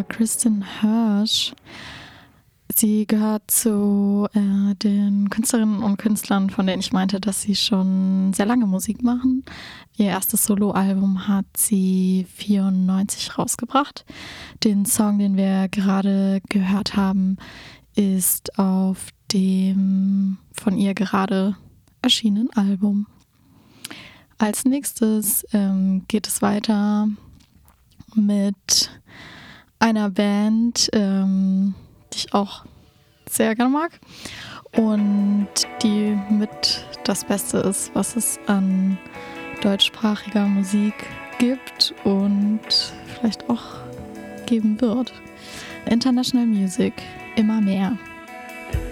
Kristin Hersh. Sie gehört zu den Künstlerinnen und Künstlern, von denen ich meinte, dass sie schon sehr lange Musik machen. Ihr erstes Soloalbum hat sie 1994 rausgebracht. Den Song, den wir gerade gehört haben, ist auf dem von ihr gerade erschienenen Album. Als nächstes geht es weiter mit einer Band, die ich auch sehr gerne mag und die mit das Beste ist, was es an deutschsprachiger Musik gibt und vielleicht auch geben wird. International Music, immer mehr.